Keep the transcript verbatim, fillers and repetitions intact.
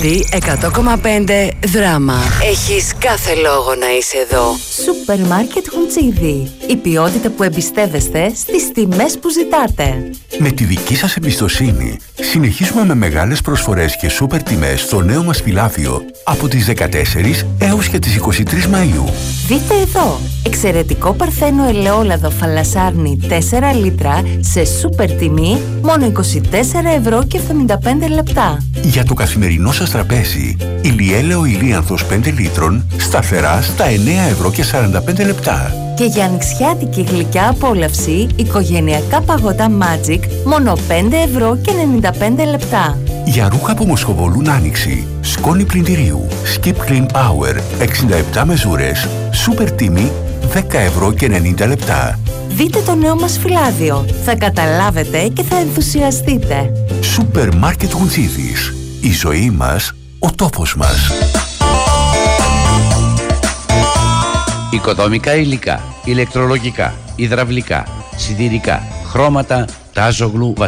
εκατό κόμμα πέντε δράμα. Έχεις κάθε λόγο να είσαι εδώ. Σούπερ Μάρκετ Χουντσίδι. Η ποιότητα που εμπιστεύεστε στις τιμές που ζητάτε. Με τη δική σας εμπιστοσύνη, συνεχίζουμε με μεγάλες προσφορές και σούπερ τιμές στο νέο μας φυλάδιο από τις δεκατέσσερις έως και τις είκοσι τρεις Μαΐου. Δείτε εδώ! Εξαιρετικό παρθένο ελαιόλαδο φαλασάρνη τέσσερα λίτρα σε σούπερ τιμή μόνο είκοσι τέσσερα ευρώ και εβδομήντα πέντε λεπτά. Για το καθημερινό σας τραπέζι, ηλιέλαιο ηλίανθος πέντε λίτρων σταθερά στα εννέα ευρώ και σαράντα πέντε λεπτά. Και για ανοιξιάτικη γλυκιά απόλαυση, οικογενειακά παγωτά Magic μόνο πέντε ευρώ και ενενήντα πέντε λεπτά. Για ρούχα που μοσχοβολούν άνοιξη, σκόνη πλυντηρίου, Skip Clean Power εξήντα επτά μεζούρες, σούπερ τιμή δέκα ευρώ και ενενήντα λεπτά. Δείτε το νέο μας φυλάδιο. Θα καταλάβετε και θα ενθουσιαστείτε. Σούπερ Μάρκετ Γουντζίδης. Η ζωή μας, ο τόπος μας. Οικοδομικά υλικά, ηλεκτρολογικά, υδραυλικά, σιδηρικά, χρώματα, τάζογλου, βασιλικά.